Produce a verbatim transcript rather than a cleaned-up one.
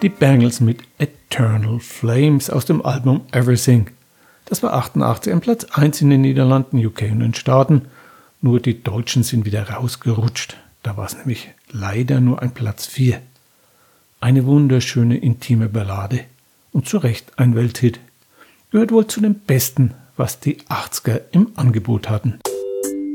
die Bangles mit Eternal Flames aus dem Album Everything. Das war achtundachtzig am Platz eins in den Niederlanden, U K und den Staaten. Nur die Deutschen sind wieder rausgerutscht. Da war es nämlich leider nur ein Platz vier. Eine wunderschöne, intime Ballade und zu Recht ein Welthit. Gehört wohl zu den besten, was die achtziger im Angebot hatten.